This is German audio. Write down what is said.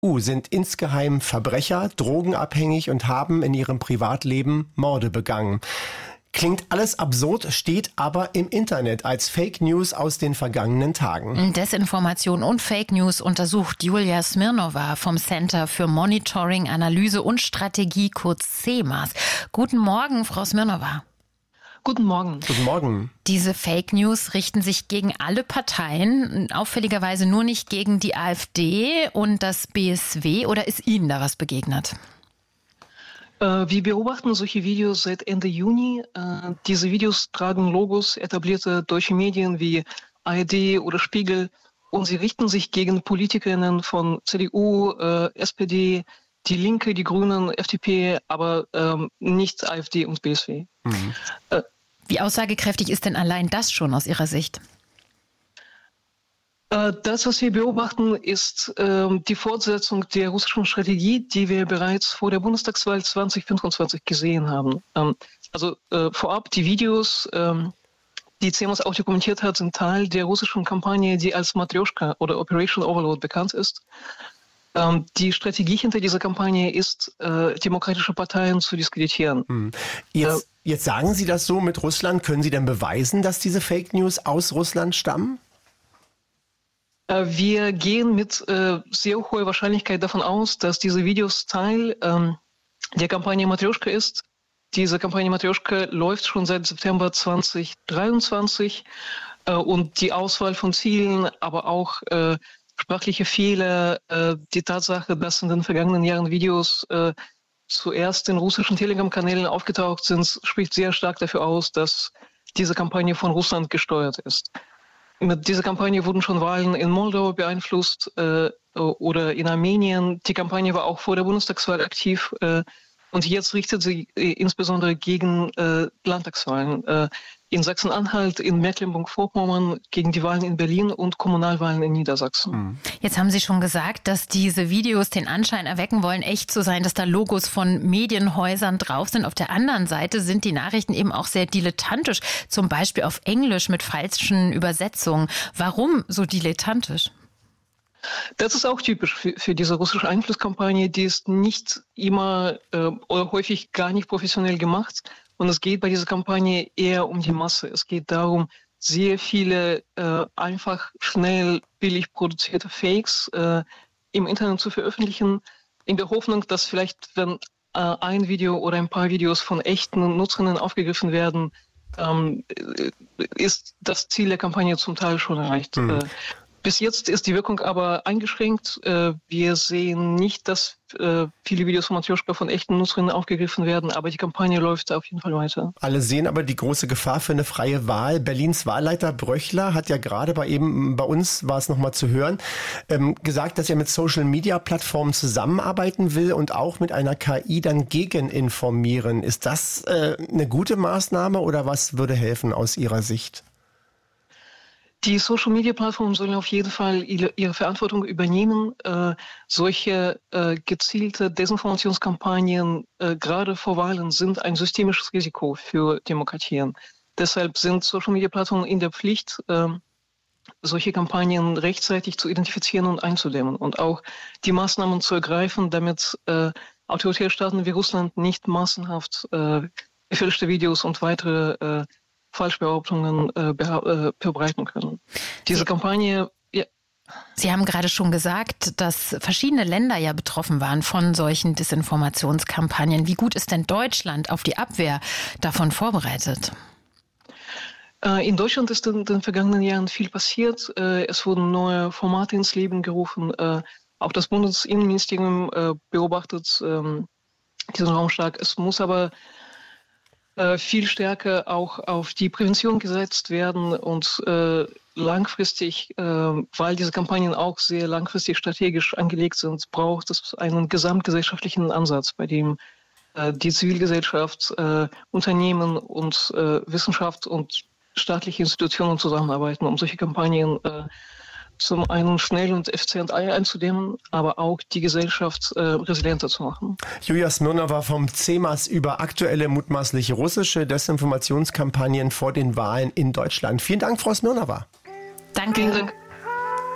CDU sind insgeheim Verbrecher, drogenabhängig und haben in ihrem Privatleben Morde begangen. Klingt alles absurd, steht aber im Internet als Fake News aus den vergangenen Tagen. Desinformation und Fake News untersucht Julia Smirnova vom Center für Monitoring, Analyse und Strategie, kurz CEMAS. Guten Morgen, Frau Smirnova. Guten Morgen. Guten Morgen. Diese Fake News richten sich gegen alle Parteien, auffälligerweise nur nicht gegen die AfD und das BSW, oder ist Ihnen da was begegnet? Wir beobachten solche Videos seit Ende Juni. Diese Videos tragen Logos etablierter deutscher Medien wie ARD oder Spiegel und sie richten sich gegen Politikerinnen von CDU, SPD, die Linke, die Grünen, FDP, aber nicht AfD und BSW. Mhm. Wie aussagekräftig ist denn allein das schon aus Ihrer Sicht? Das, was wir beobachten, ist die Fortsetzung der russischen Strategie, die wir bereits vor der Bundestagswahl 2025 gesehen haben. Vorab, die Videos, die CEMAS auch dokumentiert hat, sind Teil der russischen Kampagne, die als Matrioshka oder Operation Overload bekannt ist. Die Strategie hinter dieser Kampagne ist, demokratische Parteien zu diskreditieren. Jetzt sagen Sie das so mit Russland. Können Sie denn beweisen, dass diese Fake News aus Russland stammen? Wir gehen mit sehr hoher Wahrscheinlichkeit davon aus, dass diese Videos Teil der Kampagne Matrioshka ist. Diese Kampagne Matrioshka läuft schon seit September 2023 und die Auswahl von Zielen, aber auch sprachliche Fehler, die Tatsache, dass in den vergangenen Jahren Videos zuerst in russischen Telegram-Kanälen aufgetaucht sind, spricht sehr stark dafür aus, dass diese Kampagne von Russland gesteuert ist. Mit dieser Kampagne wurden schon Wahlen in Moldau beeinflusst oder in Armenien. Die Kampagne war auch vor der Bundestagswahl aktiv und jetzt richtet sie insbesondere gegen Landtagswahlen in Sachsen-Anhalt, in Mecklenburg-Vorpommern, gegen die Wahlen in Berlin und Kommunalwahlen in Niedersachsen. Jetzt haben Sie schon gesagt, dass diese Videos den Anschein erwecken wollen, echt zu sein, dass da Logos von Medienhäusern drauf sind. Auf der anderen Seite sind die Nachrichten eben auch sehr dilettantisch, zum Beispiel auf Englisch mit falschen Übersetzungen. Warum so dilettantisch? Das ist auch typisch für diese russische Einflusskampagne. Die ist nicht immer oder häufig gar nicht professionell gemacht. Und es geht bei dieser Kampagne eher um die Masse. Es geht darum, sehr viele einfach, schnell, billig produzierte Fakes im Internet zu veröffentlichen, in der Hoffnung, dass vielleicht, wenn ein Video oder ein paar Videos von echten Nutzerinnen aufgegriffen werden, ist das Ziel der Kampagne zum Teil schon erreicht. Bis jetzt ist die Wirkung aber eingeschränkt. Wir sehen nicht, dass viele Videos von Matrioshka von echten Nutzerinnen aufgegriffen werden, aber die Kampagne läuft auf jeden Fall weiter. Alle sehen aber die große Gefahr für eine freie Wahl. Berlins Wahlleiter Bröchler hat ja gerade bei uns war es nochmal zu hören, gesagt, dass er mit Social-Media-Plattformen zusammenarbeiten will und auch mit einer KI dann gegeninformieren. Ist das eine gute Maßnahme oder was würde helfen aus Ihrer Sicht? Die Social-Media-Plattformen sollen auf jeden Fall ihre Verantwortung übernehmen. Solche gezielte Desinformationskampagnen, gerade vor Wahlen, sind ein systemisches Risiko für Demokratien. Deshalb sind Social-Media-Plattformen in der Pflicht, solche Kampagnen rechtzeitig zu identifizieren und einzudämmen und auch die Maßnahmen zu ergreifen, damit autoritäre Staaten wie Russland nicht massenhaft gefälschte Videos und weitere Falschbehauptungen verbreiten können. Diese Kampagne... Ja. Sie haben gerade schon gesagt, dass verschiedene Länder ja betroffen waren von solchen Desinformationskampagnen. Wie gut ist denn Deutschland auf die Abwehr davon vorbereitet? In Deutschland ist in den vergangenen Jahren viel passiert. Es wurden neue Formate ins Leben gerufen. Auch das Bundesinnenministerium beobachtet diesen Raum stark. Es muss aber viel stärker auch auf die Prävention gesetzt werden und langfristig, weil diese Kampagnen auch sehr langfristig strategisch angelegt sind, braucht es einen gesamtgesellschaftlichen Ansatz, bei dem die Zivilgesellschaft, Unternehmen und Wissenschaft und staatliche Institutionen zusammenarbeiten, um solche Kampagnen zum einen schnell und effizient einzudämmen, aber auch die Gesellschaft resilienter zu machen. Julia Smirnova vom CEMAS über aktuelle mutmaßliche russische Desinformationskampagnen vor den Wahlen in Deutschland. Vielen Dank, Frau Smirnova. Danke. Vielen Dank.